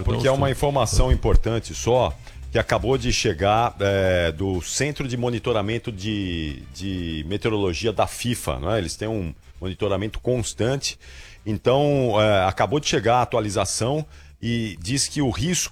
porque é uma informação importante só, que acabou de chegar do Centro de Monitoramento de Meteorologia da FIFA, não é? Eles têm um monitoramento constante, então acabou de chegar a atualização e diz que o risco